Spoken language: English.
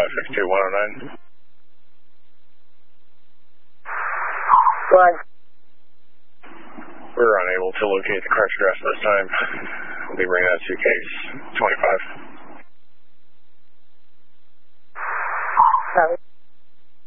562-109. One. We're unable to locate the correct address at this time. We'll be bringing that to case 25. Copy.